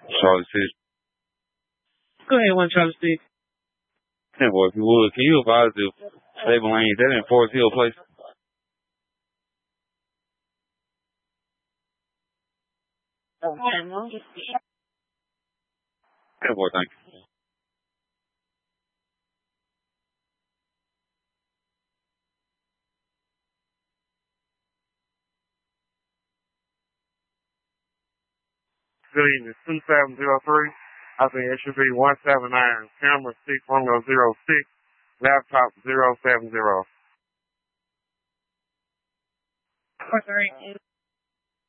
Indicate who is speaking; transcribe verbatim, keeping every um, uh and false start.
Speaker 1: Charlie City.
Speaker 2: Go ahead, one Charlie City.
Speaker 1: Yeah, boy, if you would, can you advise if Stable Lane, is that in Forest Hill Place? Yeah, boy, thank you.
Speaker 3: Good evening, two seven zero three. I think it should be one seven nine. Camera six one zero six. Laptop zero seven zero.
Speaker 2: Four three.